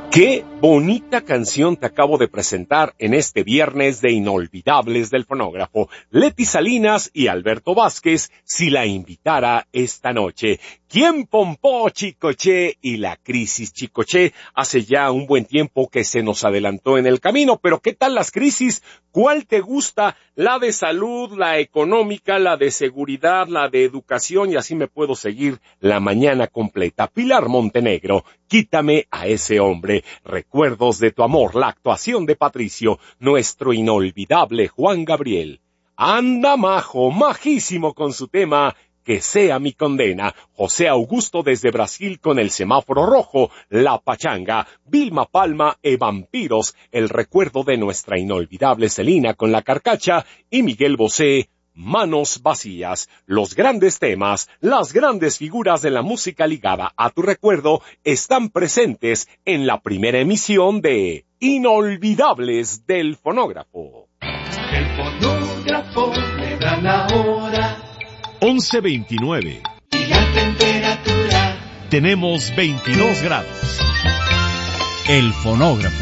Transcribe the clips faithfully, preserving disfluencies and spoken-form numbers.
Qué bonita canción te acabo de presentar en este viernes de Inolvidables del Fonógrafo. Leti Salinas y Alberto Vázquez, Si la invitara esta noche. ¿Quién pompó Chicoché y la crisis Chicoché? Hace ya un buen tiempo que se nos adelantó en el camino, pero ¿qué tal las crisis? ¿Cuál te gusta? La de salud, la económica, la de seguridad, la de educación, y así me puedo seguir la mañana completa. Pilar Montenegro, Quítame a ese hombre. Recuerdos de tu amor, la actuación de Patricio, nuestro inolvidable Juan Gabriel. Anda majo, majísimo con su tema Que sea mi condena. José Augusto desde Brasil con El semáforo rojo, La pachanga, Vilma Palma e Vampiros, el recuerdo de nuestra inolvidable Celina con La carcacha, y Miguel Bosé, Manos vacías. Los grandes temas, las grandes figuras de la música ligada a tu recuerdo están presentes en la primera emisión de Inolvidables del Fonógrafo. El fonógrafo me da la hora. once veintinueve. Y la temperatura. Tenemos veintidós grados. El fonógrafo.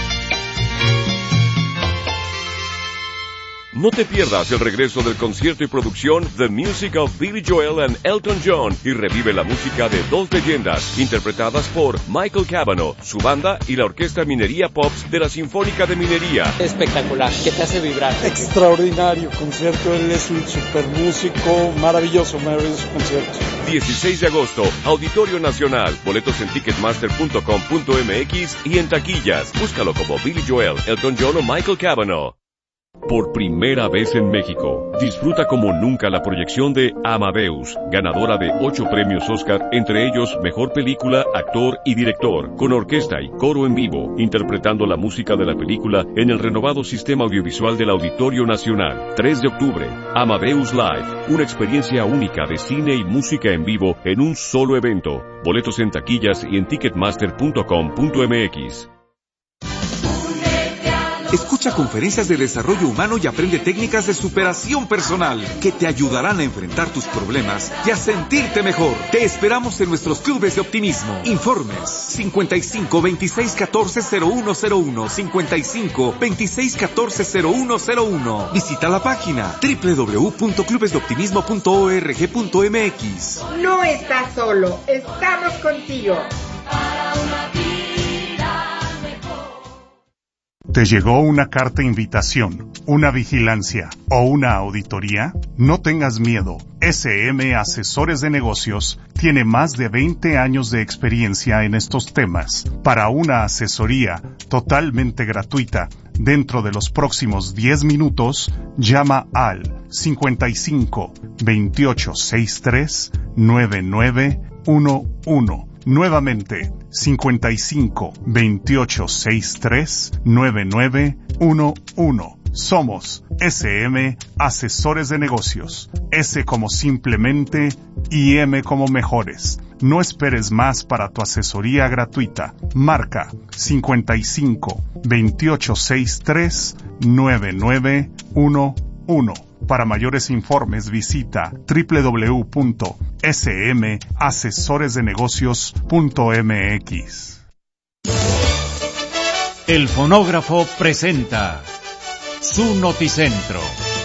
No te pierdas el regreso del concierto y producción The Music of Billy Joel and Elton John y revive la música de dos leyendas interpretadas por Michael Cavanaugh, su banda y la Orquesta Minería Pops de la Sinfónica de Minería. Espectacular, que te hace vibrar. Extraordinario concierto, él es un super músico, maravilloso, maravilloso concierto. dieciséis de agosto, Auditorio Nacional, boletos en ticketmaster punto com punto m x y en taquillas. Búscalo como Billy Joel, Elton John o Michael Cavanaugh. Por primera vez en México, disfruta como nunca la proyección de Amadeus, ganadora de ocho premios Oscar, entre ellos Mejor Película, Actor y Director, con orquesta y coro en vivo, interpretando la música de la película en el renovado sistema audiovisual del Auditorio Nacional. tres de octubre, Amadeus Live, una experiencia única de cine y música en vivo en un solo evento. Boletos en taquillas y en ticketmaster punto com punto m x. Escucha conferencias de desarrollo humano y aprende técnicas de superación personal que te ayudarán a enfrentar tus problemas y a sentirte mejor. Te esperamos en nuestros clubes de optimismo. Informes cincuenta y cinco, veintiséis, catorce, cero uno cero uno, cincuenta y cinco, veintiséis, catorce, cero uno cero uno. Visita la página doble u doble u doble u punto clubes de optimismo punto org punto m x. No estás solo, estamos contigo. Para una vida mejor. ¿Te llegó una carta invitación, una vigilancia o una auditoría? No tengas miedo. S M Asesores de Negocios tiene más de veinte años de experiencia en estos temas. Para una asesoría totalmente gratuita, dentro de los próximos diez minutos, llama al cincuenta y cinco, veintiocho, sesenta y tres, noventa y nueve once. Nuevamente, cincuenta y cinco, veintiocho, sesenta y tres, noventa y nueve once. Somos S M Asesores de Negocios. S como simplemente y M como mejores. No esperes más para tu asesoría gratuita. Marca cincuenta y cinco, veintiocho, sesenta y tres, noventa y nueve once. Para mayores informes visita doble u doble u doble u punto s m asesores de negocios punto m x. El fonógrafo presenta su noticentro.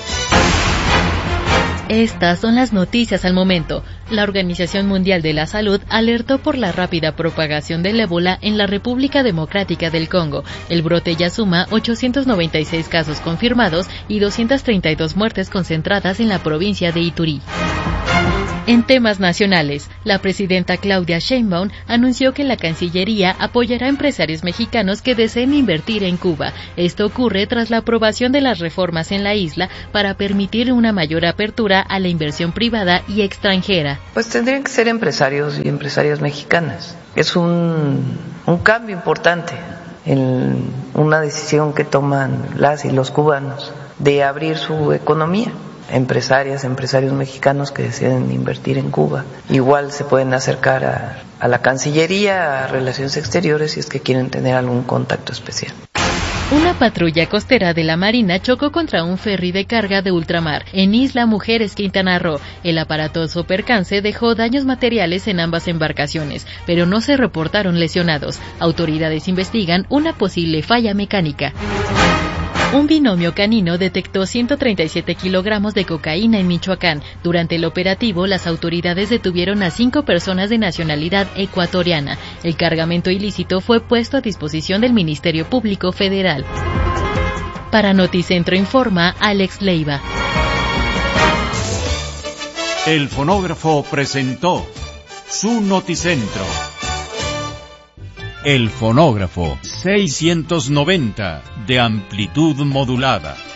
Estas son las noticias al momento. La Organización Mundial de la Salud alertó por la rápida propagación del ébola en la República Democrática del Congo. El brote ya suma ochocientos noventa y seis casos confirmados y doscientas treinta y dos muertes concentradas en la provincia de Ituri. En temas nacionales, la presidenta Claudia Sheinbaum anunció que la Cancillería apoyará a empresarios mexicanos que deseen invertir en Cuba. Esto ocurre tras la aprobación de las reformas en la isla para permitir una mayor apertura a la inversión privada y extranjera. Pues tendrían que ser empresarios y empresarias mexicanas. Es un, un cambio importante en una decisión que toman las y los cubanos de abrir su economía. Empresarias, empresarios mexicanos que deciden invertir en Cuba. Igual se pueden acercar a, a la Cancillería, a Relaciones Exteriores, si es que quieren tener algún contacto especial. Un Una patrulla costera de la Marina chocó contra un ferry de carga de ultramar en Isla Mujeres, Quintana Roo. El aparatoso percance dejó daños materiales en ambas embarcaciones, pero no se reportaron lesionados. Autoridades investigan una posible falla mecánica. Un binomio canino detectó ciento treinta y siete kilogramos de cocaína en Michoacán. Durante el operativo, las autoridades detuvieron a cinco personas de nacionalidad ecuatoriana. El cargamento ilícito fue puesto a disposición del Ministerio Público Federal. Para Noticentro informa Alex Leiva. El fonógrafo presentó su Noticentro. El fonógrafo seiscientos noventa de amplitud modulada.